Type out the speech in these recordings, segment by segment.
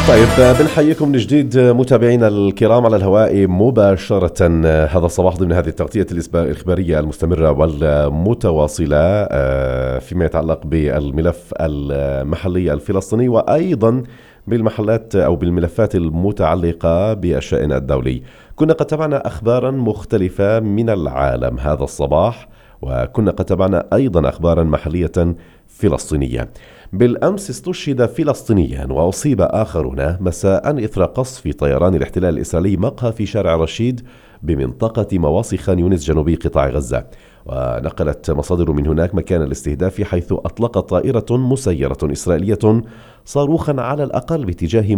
طيب بنحييكم من جديد متابعينا الكرام على الهواء مباشرة هذا الصباح ضمن هذه التغطية الإخبارية المستمرة والمتواصلة فيما يتعلق بالملف المحلي الفلسطيني وأيضا بالمحلات أو بالملفات المتعلقة بالشأن الدولي. كنا قد تابعنا أخبارا مختلفة من العالم هذا الصباح، وكنا قد تابعنا أيضا أخبارا محلية فلسطينية. بالأمس استشهد فلسطينيا وأصيب آخرون مساء إثر قصف طيران الاحتلال الإسرائيلي مقهى في شارع رشيد بمنطقة مواصي خان يونس جنوبي قطاع غزة. ونقلت مصادر من هناك مكان الاستهداف حيث أطلقت طائرة مسيرة إسرائيلية صاروخا على الأقل باتجاه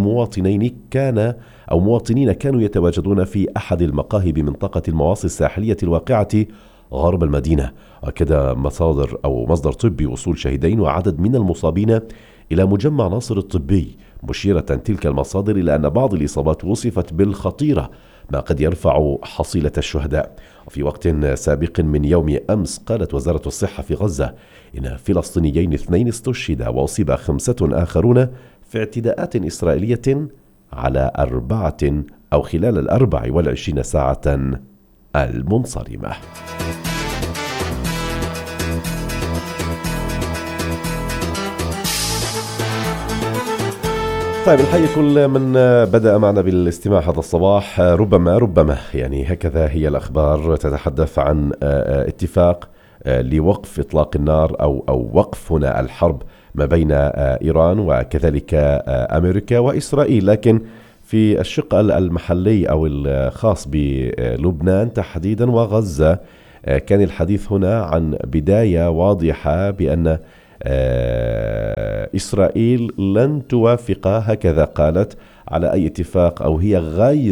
مواطنين كانوا يتواجدون في أحد المقاهي بمنطقة المواصي الساحلية الواقعة غرب المدينة. وكذا مصدر طبي وصول شهيدين وعدد من المصابين إلى مجمع ناصر الطبي، مشيرة تلك المصادر إلى أن بعض الإصابات وصفت بالخطيرة ما قد يرفع حصيلة الشهداء. وفي وقت سابق من يوم أمس قالت وزارة الصحة في غزة إن فلسطينيين 2 استشهدا وأصيب 5 آخرون في اعتداءات إسرائيلية على خلال 24 ساعة المنصرمة. طيب نحيي كل من بدأ معنا بالاستماع هذا الصباح. ربما يعني هكذا هي الأخبار تتحدث عن اتفاق لوقف إطلاق النار أو وقف هنا الحرب ما بين إيران وكذلك أمريكا وإسرائيل، لكن في الشق المحلي أو الخاص بلبنان تحديدا وغزة كان الحديث هنا عن بداية واضحة بأن إسرائيل لن توافق، هكذا قالت، على أي اتفاق أو هي غير